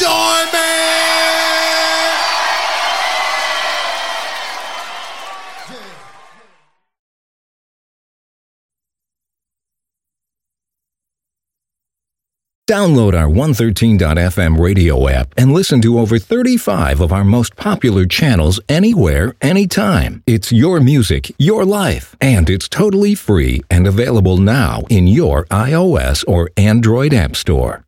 doing, man? Download our 113.fm radio app and listen to over 35 of our most popular channels anywhere, anytime. It's your music, your life, and it's totally free and available now in your iOS or Android app store.